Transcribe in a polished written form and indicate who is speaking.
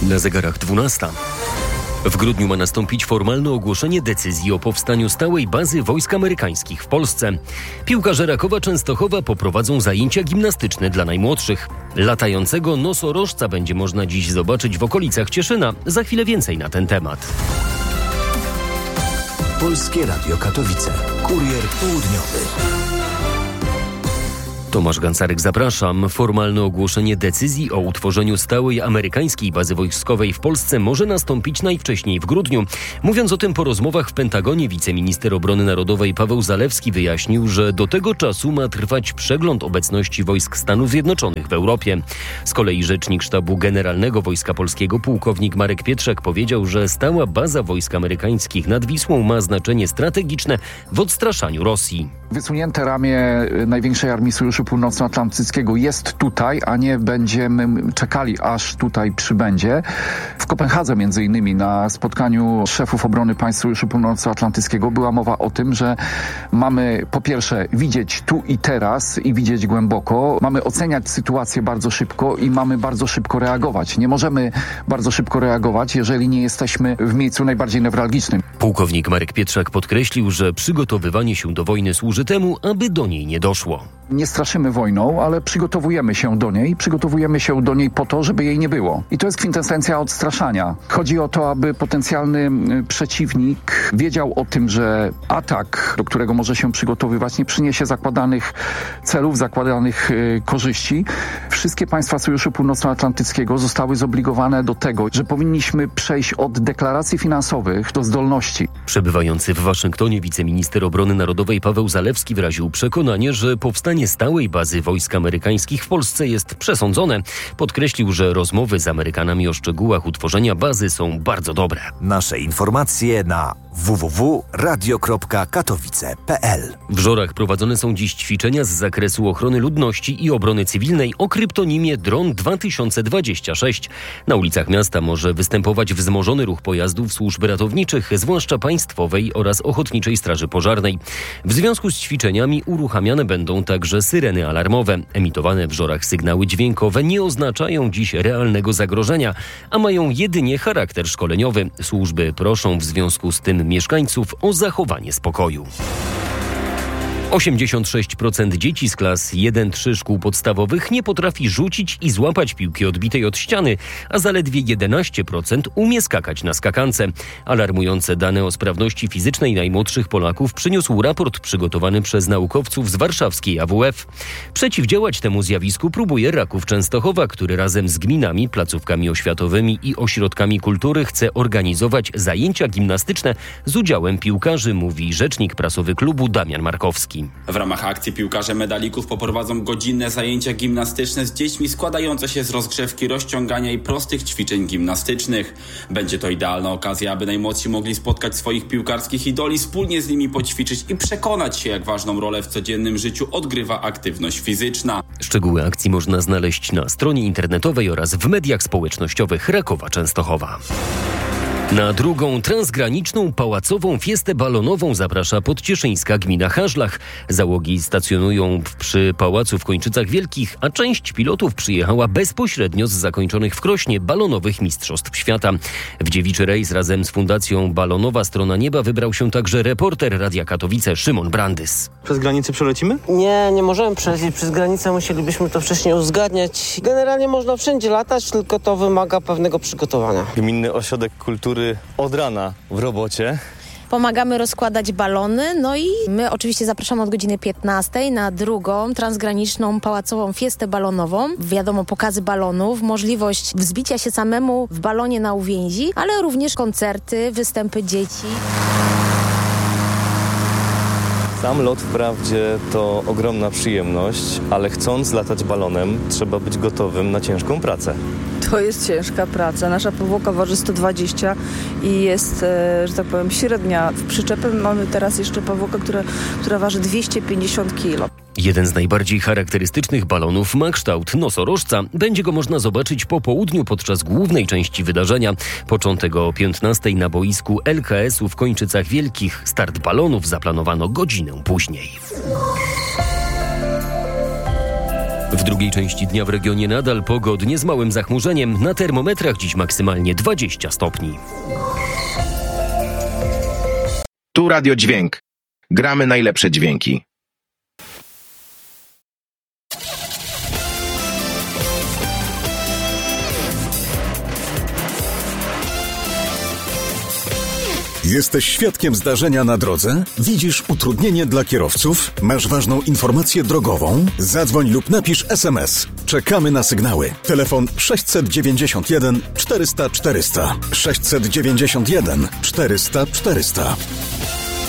Speaker 1: Na zegarach 12. W grudniu ma nastąpić formalne ogłoszenie decyzji o powstaniu stałej bazy wojsk amerykańskich w Polsce. Piłkarze Rakowa Częstochowa poprowadzą zajęcia gimnastyczne dla najmłodszych. Latającego nosorożca będzie można dziś zobaczyć w okolicach Cieszyna. Za chwilę więcej na ten temat.
Speaker 2: Polskie Radio Katowice. Kurier południowy.
Speaker 1: Tomasz Gancarek, zapraszam. Formalne ogłoszenie decyzji o utworzeniu stałej amerykańskiej bazy wojskowej w Polsce może nastąpić najwcześniej w grudniu. Mówiąc o tym po rozmowach w Pentagonie, wiceminister obrony narodowej Paweł Zalewski wyjaśnił, że do tego czasu ma trwać przegląd obecności wojsk Stanów Zjednoczonych w Europie. Z kolei rzecznik Sztabu Generalnego Wojska Polskiego pułkownik Marek Pietrzak powiedział, że stała baza wojsk amerykańskich nad Wisłą ma znaczenie strategiczne w odstraszaniu Rosji.
Speaker 3: Wysunięte ramię największej armii Sojuszu Północnoatlantyckiego jest tutaj, a nie będziemy czekali, aż tutaj przybędzie. W Kopenhadze między innymi na spotkaniu szefów obrony państw Sojuszu Północnoatlantyckiego była mowa o tym, że mamy po pierwsze widzieć tu i teraz i widzieć głęboko. Mamy oceniać sytuację bardzo szybko i mamy bardzo szybko reagować. Nie możemy bardzo szybko reagować, jeżeli nie jesteśmy w miejscu najbardziej newralgicznym.
Speaker 1: Pułkownik Marek Pietrzak podkreślił, że przygotowywanie się do wojny służy temu, aby do niej nie doszło.
Speaker 3: Nie straszymy wojną, ale przygotowujemy się do niej. Przygotowujemy się do niej po to, żeby jej nie było. I to jest kwintesencja odstraszania. Chodzi o to, aby potencjalny przeciwnik wiedział o tym, że atak, do którego może się przygotowywać, nie przyniesie zakładanych celów, zakładanych korzyści. Wszystkie państwa Sojuszu Północnoatlantyckiego zostały zobligowane do tego, że powinniśmy przejść od deklaracji finansowych do zdolności.
Speaker 1: Przebywający w Waszyngtonie wiceminister obrony narodowej Paweł Zalewski wyraził przekonanie, że powstanie stałej bazy wojsk amerykańskich w Polsce jest przesądzone. Podkreślił, że rozmowy z Amerykanami o szczegółach utworzenia bazy są bardzo dobre.
Speaker 2: Nasze informacje na www.radio.katowice.pl.
Speaker 1: W Żorach prowadzone są dziś ćwiczenia z zakresu ochrony ludności i obrony cywilnej o kryptonimie Dron 2026. Na ulicach miasta może występować wzmożony ruch pojazdów służb ratowniczych, zwłaszcza Państwowej oraz Ochotniczej Straży Pożarnej. W związku z ćwiczeniami uruchamiane będą także syreny alarmowe. Emitowane w Żorach sygnały dźwiękowe nie oznaczają dziś realnego zagrożenia, a mają jedynie charakter szkoleniowy. Służby proszą w związku z tym mieszkańców o zachowanie spokoju. 86% dzieci z klas 1-3 szkół podstawowych nie potrafi rzucić i złapać piłki odbitej od ściany, a zaledwie 11% umie skakać na skakance. Alarmujące dane o sprawności fizycznej najmłodszych Polaków przyniósł raport przygotowany przez naukowców z warszawskiej AWF. Przeciwdziałać temu zjawisku próbuje Raków Częstochowa, który razem z gminami, placówkami oświatowymi i ośrodkami kultury chce organizować zajęcia gimnastyczne z udziałem piłkarzy, mówi rzecznik prasowy klubu Damian Markowski.
Speaker 4: W ramach akcji piłkarze medalików poprowadzą godzinne zajęcia gimnastyczne z dziećmi składające się z rozgrzewki, rozciągania i prostych ćwiczeń gimnastycznych. Będzie to idealna okazja, aby najmłodsi mogli spotkać swoich piłkarskich idoli, wspólnie z nimi poćwiczyć i przekonać się, jak ważną rolę w codziennym życiu odgrywa aktywność fizyczna.
Speaker 1: Szczegóły akcji można znaleźć na stronie internetowej oraz w mediach społecznościowych Rakowa Częstochowa. Na drugą transgraniczną pałacową fiestę balonową zaprasza podcieszyńska gmina Hażlach. Załogi stacjonują przy pałacu w Kończycach Wielkich, a część pilotów przyjechała bezpośrednio z zakończonych w Krośnie balonowych mistrzostw świata. W dziewiczy rejs razem z Fundacją Balonowa Strona Nieba wybrał się także reporter Radia Katowice Szymon Brandys.
Speaker 5: Przez granicę przelecimy?
Speaker 6: Nie możemy przelecieć przez granicę, musielibyśmy to wcześniej uzgadniać. Generalnie można wszędzie latać, tylko to wymaga pewnego przygotowania.
Speaker 5: Gminny Ośrodek Kultury od rana w robocie.
Speaker 7: Pomagamy rozkładać balony, no i my oczywiście zapraszamy od godziny 15 na drugą transgraniczną pałacową fiestę balonową. Wiadomo, pokazy balonów, możliwość wzbicia się samemu w balonie na uwięzi, ale również koncerty, występy dzieci.
Speaker 5: Sam lot wprawdzie to ogromna przyjemność, ale chcąc latać balonem, trzeba być gotowym na ciężką pracę.
Speaker 8: To jest ciężka praca. Nasza powłoka waży 120 i jest, że tak powiem, średnia. W przyczepie mamy teraz jeszcze powłokę, która waży 250 kg.
Speaker 1: Jeden z najbardziej charakterystycznych balonów ma kształt nosorożca. Będzie go można zobaczyć po południu podczas głównej części wydarzenia. Początek o 15:00 na boisku LKS-u w Kończycach Wielkich. Start balonów zaplanowano godzinę później. W drugiej części dnia w regionie nadal pogodnie z małym zachmurzeniem. Na termometrach dziś maksymalnie 20 stopni.
Speaker 9: Tu Radio Dźwięk. Gramy najlepsze dźwięki.
Speaker 10: Jesteś świadkiem zdarzenia na drodze? Widzisz utrudnienie dla kierowców? Masz ważną informację drogową? Zadzwoń lub napisz SMS. Czekamy na sygnały. Telefon 691 400 400. 691 400 400.